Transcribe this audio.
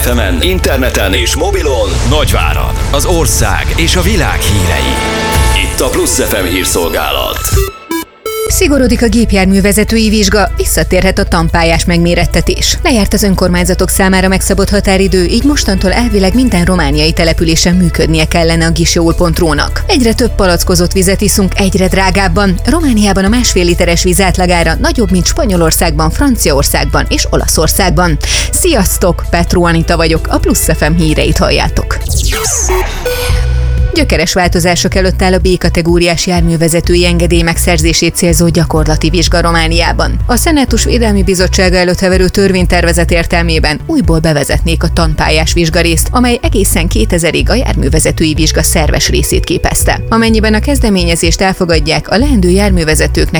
FM-en, interneten és mobilon Nagyvárad, az ország és a világ hírei. Itt a Plusz FM hírszolgálat. Szigorodik a gépjárművezetői vizsga, visszatérhet a tanpályás megmérettetés. Lejárt az önkormányzatok számára megszabott határidő, így mostantól elvileg minden romániai településen működnie kellene a giseol.ru-nak. Egyre több palackozott vizet iszunk, egyre drágábban. Romániában a 1,5 literes víz átlagára nagyobb, mint Spanyolországban, Franciaországban és Olaszországban. Sziasztok! Petró Anita vagyok, a Plusz FM híreit halljátok. Gyökeres változások előtt áll a B-kategóriás járművezetői engedély megszerzését célzó gyakorlati vizsga Romániában. A Szenátus Védelmi Bizottsága előtt heverő törvénytervezet értelmében újból bevezetnék a tanpályás vizsgarészt, amely egészen 2000-ig a járművezetői vizsga szerves részét képezte. Amennyiben a kezdeményezést elfogadják, a leendő járművezetőknek